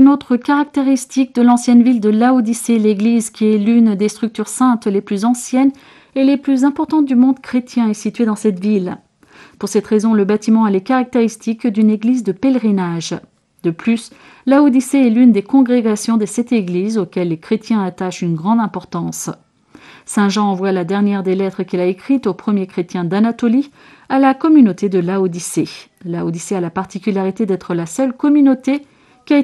une autre caractéristique de l'ancienne ville de Laodicée, l'église qui est l'une des structures saintes les plus anciennes et les plus importantes du monde chrétien est située dans cette ville. Pour cette raison, le bâtiment a les caractéristiques d'une église de pèlerinage. De plus, Laodicée est l'une des congrégations des 7 églises auxquelles les chrétiens attachent une grande importance. Saint Jean envoie la dernière des lettres qu'il a écrites aux premiers chrétiens d'Anatolie à la communauté de Laodicée. Laodicée a la particularité d'être la seule communauté